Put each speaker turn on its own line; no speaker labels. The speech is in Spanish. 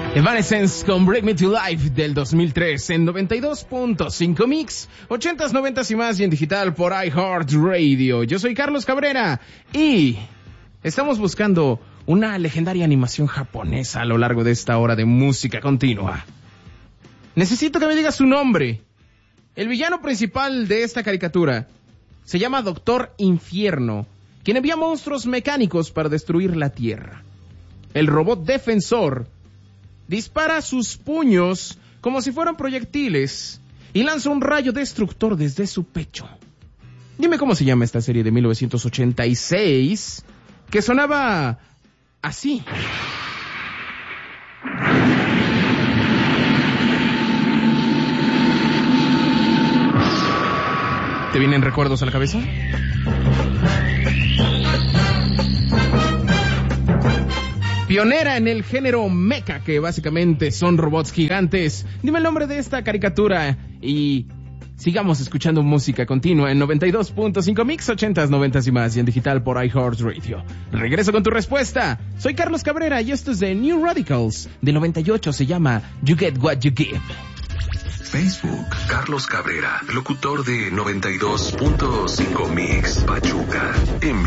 Evanescence con Bring Me to Life del 2003 en 92.5 Mix, 80s, 90s y más y en digital por iHeartRadio. Yo soy Carlos Cabrera y estamos buscando una legendaria animación japonesa a lo largo de esta hora de música continua. Necesito que me digas su nombre. El villano principal de esta caricatura se llama Doctor Infierno, quien envía monstruos mecánicos para destruir la Tierra. El robot defensor dispara sus puños como si fueran proyectiles y lanza un rayo destructor desde su pecho. Dime cómo se llama esta serie de 1986 que sonaba así. ¿Te vienen recuerdos a la cabeza? Pionera en el género mecha, que básicamente son robots gigantes. Dime el nombre de esta caricatura y sigamos escuchando música continua en 92.5 Mix, 80s, 90s y más y en digital por iHeartRadio. Regreso con tu respuesta. Soy Carlos Cabrera y esto es de New Radicals. De 98 se llama You Get What You Give.
Facebook, Carlos Cabrera, locutor de 92.5 Mix, Pachuca,